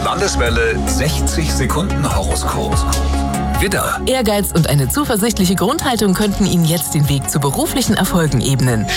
Landeswelle 60 Sekunden Horoskop. Widder. Ehrgeiz und eine zuversichtliche Grundhaltung könnten Ihnen jetzt den Weg zu beruflichen Erfolgen ebnen.